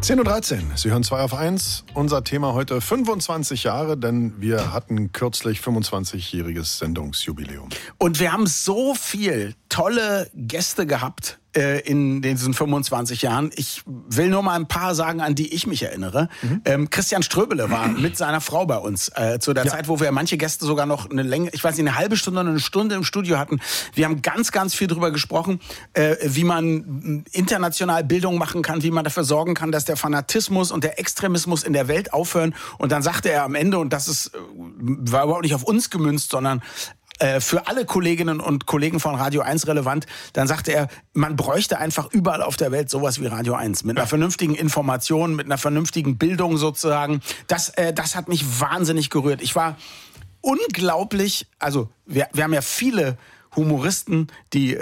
10.13 Uhr, Sie hören 2 auf 1. Unser Thema heute 25 Jahre, denn wir hatten kürzlich 25-jähriges Sendungsjubiläum. Und wir haben so viel tolle Gäste gehabt in diesen 25 Jahren. Ich will nur mal ein paar sagen, an die ich mich erinnere. Christian Ströbele war mit seiner Frau bei uns zu der Zeit, wo wir manche Gäste sogar noch eine halbe Stunde oder eine Stunde im Studio hatten. Wir haben ganz, ganz viel darüber gesprochen, wie man international Bildung machen kann, wie man dafür sorgen kann, dass der Fanatismus und der Extremismus in der Welt aufhören. Und dann sagte er am Ende, und das war überhaupt nicht auf uns gemünzt, sondern für alle Kolleginnen und Kollegen von Radio 1 relevant, dann sagte er, man bräuchte einfach überall auf der Welt sowas wie Radio 1. Mit einer vernünftigen Information, mit einer vernünftigen Bildung sozusagen. Das hat mich wahnsinnig gerührt. Ich war unglaublich, also wir haben ja viele Humoristen, die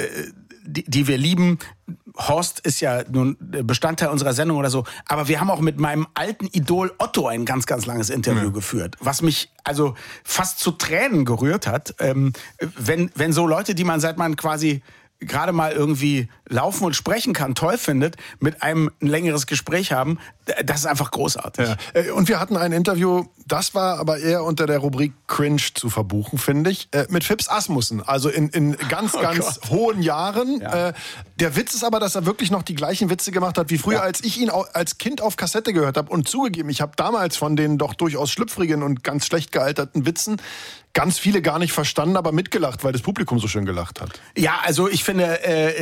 wir lieben. Horst ist ja nun Bestandteil unserer Sendung oder so. Aber wir haben auch mit meinem alten Idol Otto ein ganz, ganz langes Interview geführt. Was mich also fast zu Tränen gerührt hat. Wenn so Leute, die man seit man quasi gerade mal irgendwie laufen und sprechen kann, toll findet, mit einem ein längeres Gespräch haben, das ist einfach großartig. Ja. Und wir hatten ein Interview, das war aber eher unter der Rubrik Cringe zu verbuchen, finde ich, mit Phipps Asmussen, also in ganz hohen Jahren. Ja. Der Witz ist aber, dass er wirklich noch die gleichen Witze gemacht hat wie früher, als ich ihn als Kind auf Kassette gehört habe. Und zugegeben, ich habe damals von den doch durchaus schlüpfrigen und ganz schlecht gealterten Witzen ganz viele gar nicht verstanden, aber mitgelacht, weil das Publikum so schön gelacht hat. Ja, also ich finde,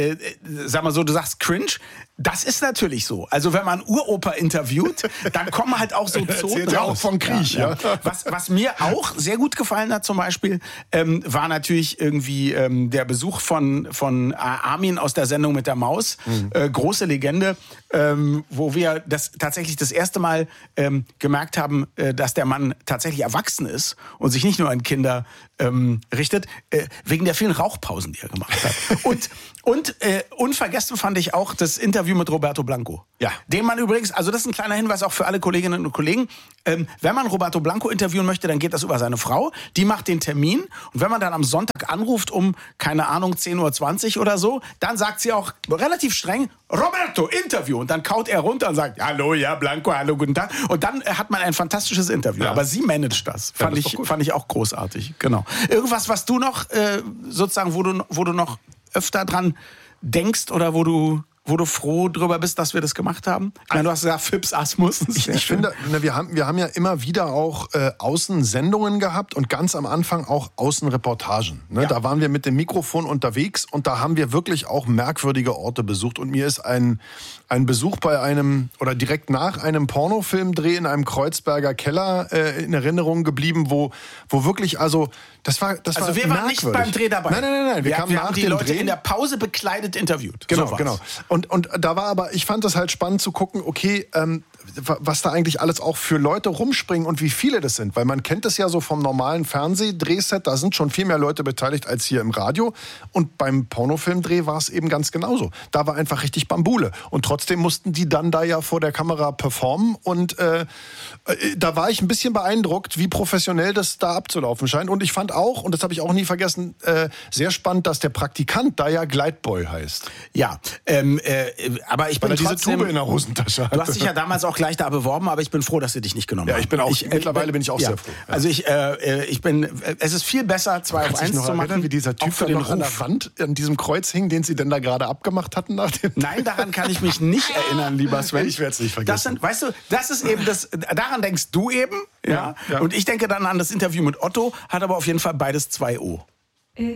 sag mal so, du sagst cringe, das ist natürlich so. Also wenn man Uroper interviewt, dann kommen halt auch so Zoten auch von Krieg. Ja. Was mir auch sehr gut gefallen hat zum Beispiel, war natürlich irgendwie der Besuch von Armin aus der Sendung mit der Maus. Große Legende, wo wir tatsächlich das erste Mal gemerkt haben, dass der Mann tatsächlich erwachsen ist und sich nicht nur an Kinder richtet, wegen der vielen Rauchpausen, die er gemacht hat. Und unvergessen fand ich auch das Interview mit Roberto Blanco. Ja. Den man übrigens, also das ist ein kleiner Hinweis auch für alle Kolleginnen und Kollegen, wenn man Roberto Blanco interviewen möchte, dann geht das über seine Frau, die macht den Termin und wenn man dann am Sonntag anruft um, keine Ahnung, 10.20 Uhr oder so, dann sagt sie auch relativ streng, Roberto, Interview. Und dann kaut er runter und sagt, hallo, ja, Blanco, hallo, guten Tag. Und dann hat man ein fantastisches Interview. Ja. Aber sie managt das. Fand ich auch großartig. Genau. Irgendwas, was du noch sozusagen, wo du noch öfter dran denkst oder wo du froh drüber bist, dass wir das gemacht haben? Ich meine, du hast gesagt, Phipps Asmussen. Ich finde, wir haben ja immer wieder auch Außensendungen gehabt und ganz am Anfang auch Außenreportagen. Ne? Ja. Da waren wir mit dem Mikrofon unterwegs und da haben wir wirklich auch merkwürdige Orte besucht. Und mir ist ein Besuch bei einem, oder direkt nach einem Pornofilmdreh in einem Kreuzberger Keller in Erinnerung geblieben, wo wirklich, also das war wir waren nicht beim Dreh dabei. Nein. Wir haben die Leute in der Pause bekleidet interviewt. Genau. Und da war aber, ich fand das halt spannend zu gucken, okay, was da eigentlich alles auch für Leute rumspringen und wie viele das sind. Weil man kennt es ja so vom normalen Fernsehdrehset, da sind schon viel mehr Leute beteiligt als hier im Radio. Und beim Pornofilmdreh war es eben ganz genauso. Da war einfach richtig Bambule. Und trotzdem mussten die dann da ja vor der Kamera performen. Und da war ich ein bisschen beeindruckt, wie professionell das da abzulaufen scheint. Und ich fand auch, und das habe ich auch nie vergessen, sehr spannend, dass der Praktikant da ja Gleitboy heißt. Ja, aber ich bin weil er trotzdem... diese Tube in der Hosentasche hatte. Du hast dich ja damals auch gleich da beworben, aber ich bin froh, dass sie dich nicht genommen haben. Ja, ich bin auch, mittlerweile bin ich auch sehr froh. Ja. Also es ist viel besser, 2 auf 1 zu machen. Wie dieser Typ für den noch an der Wand an diesem Kreuz hing, den sie denn da gerade abgemacht hatten nach dem... Nein, daran kann ich mich nicht erinnern, lieber Sven. Ich werde es nicht vergessen. Das ist eben daran denkst du eben, ja? Und ich denke dann an das Interview mit Otto, hat aber auf jeden Fall beides 2 O.